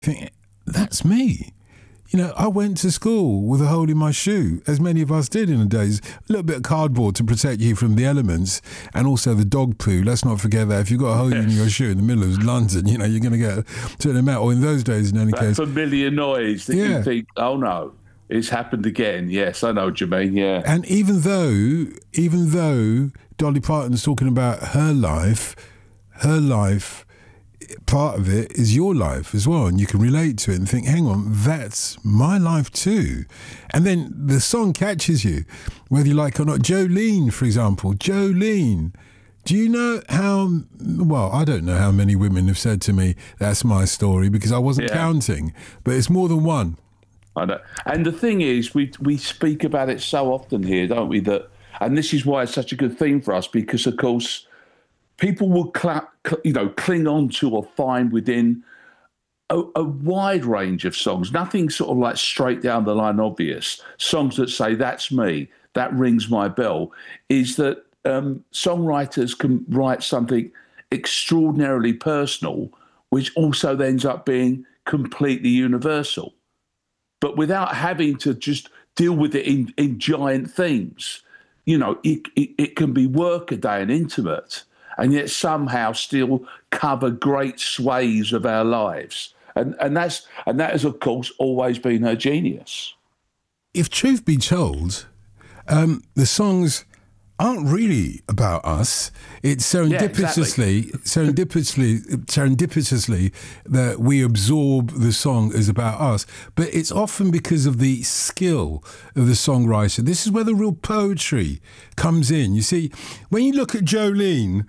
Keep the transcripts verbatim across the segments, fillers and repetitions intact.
think, that's me. You know, I went to school with a hole in my shoe, as many of us did in the days. A little bit of cardboard to protect you from the elements, and also the dog poo. Let's not forget that. If you've got a hole yes. in your shoe in the middle of London, you know, you're going to get a certain amount, or in those days, in any that case. familiar noise that yeah. you think, oh no, it's happened again. Yes, I know what you mean, yeah. And even though, even though Dolly Parton's talking about her life, her life, part of it is your life as well, and you can relate to it and think, hang on, that's my life too. And then the song catches you, whether you like it or not. Jolene, for example. Jolene. Do you know how, well, I don't know how many women have said to me, that's my story, because I wasn't yeah. counting, but it's more than one. I know. And the thing is, we we speak about it so often here, don't we, that, and this is why it's such a good theme for us, because, of course, people will, cl- cl- you know, cling on to or find within a, a wide range of songs, nothing sort of like straight down the line obvious, songs that say, that's me, that rings my bell, is that um, songwriters can write something extraordinarily personal, which also ends up being completely universal, but without having to just deal with it in, in giant themes. You know, it, it, it can be workaday and intimate, and yet somehow still cover great swathes of our lives. And and that's and that has, of course, always been her genius. If truth be told, um, the songs aren't really about us. It's serendipitously, yeah, exactly. serendipitously, serendipitously that we absorb the song as about us. But it's often because of the skill of the songwriter. This is where the real poetry comes in. You see, when you look at Jolene,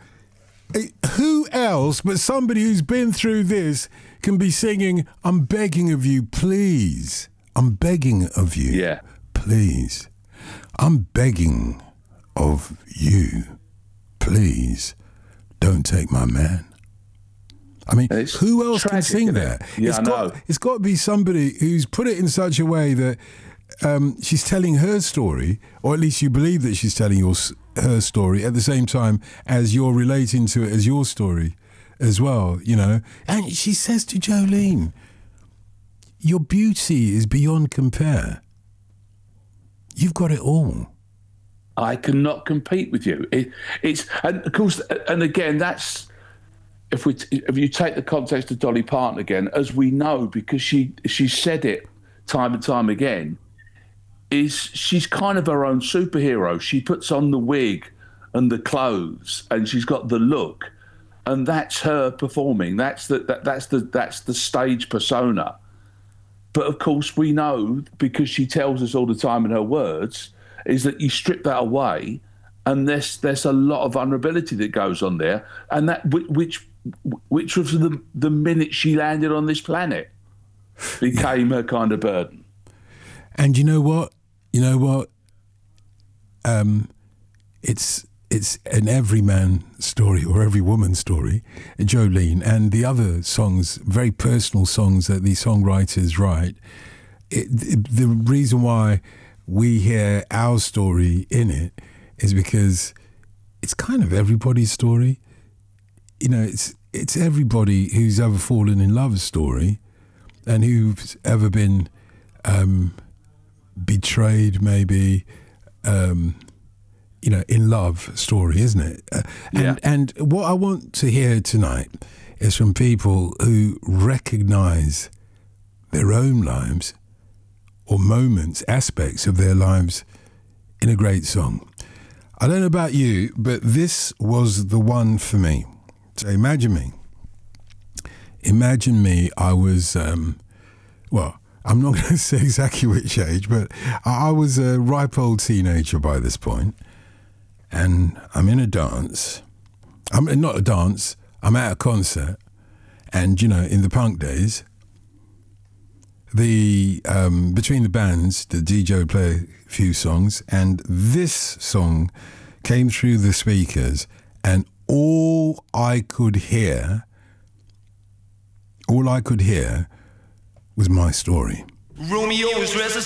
who else but somebody who's been through this can be singing, I'm begging of you, please. I'm begging of you, yeah. please. I'm begging of you, please. Don't take my man. I mean, it's who else tragic, can sing that? It? Yeah, it's I got, know. It's got to be somebody who's put it in such a way that um, she's telling her story, or at least you believe that she's telling your her story at the same time as you're relating to it as your story as well, you know. And she says to Jolene, your beauty is beyond compare. You've got it all. I cannot compete with you. It, it's and of course, and again, that's if we if you take the context of Dolly Parton again, as we know, because she she said it time and time again, is she's kind of her own superhero. She puts on the wig and the clothes, and she's got the look, and that's her performing. That's the that, that's the that's the stage persona. But of course, we know, because she tells us all the time in her words, is that you strip that away, and there's there's a lot of vulnerability that goes on there, and that which which was the the minute she landed on this planet became yeah. her kind of burden. And you know what? You know what? Um, it's it's an everyman story or every woman story, Jolene, and the other songs, very personal songs that these songwriters write. It, it, the reason why we hear our story in it is because it's kind of everybody's story. You know, it's it's everybody who's ever fallen in love's story, and who's ever been um, betrayed, maybe, um, you know, in love story, isn't it? Uh, and, yeah. and what I want to hear tonight is from people who recognise their own lives or moments, aspects of their lives in a great song. I don't know about you, but this was the one for me. So imagine me. Imagine me, I was, um, well, I'm not going to say exactly which age, but I was a ripe old teenager by this point, and I'm in a dance. I'm not a dance, I'm at a concert, and, you know, in the punk days, the um, between the bands, the D J would play a few songs, and this song came through the speakers, and all I could hear, all I could hear was my story. Romeo is